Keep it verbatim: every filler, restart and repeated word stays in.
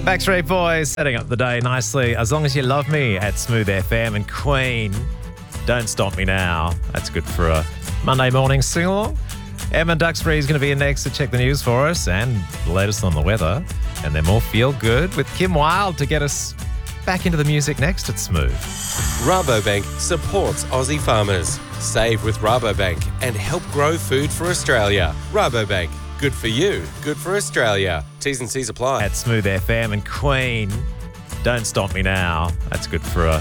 Backstreet Boys setting up the day nicely. As Long As You Love Me at Smooth F M, and Queen, Don't Stop Me Now. That's good for a Monday morning sing-along. Emma Duxbury is going to be in next to check the news for us and the latest on the weather. And then more Feel Good with Kim Wilde to get us back into the music next at Smooth. Rabobank supports Aussie farmers. Save with Rabobank and help grow food for Australia. Rabobank, good for you, good for Australia. T's and C's apply. At Smooth F M, and Queen, Don't Stop Me Now. That's good for a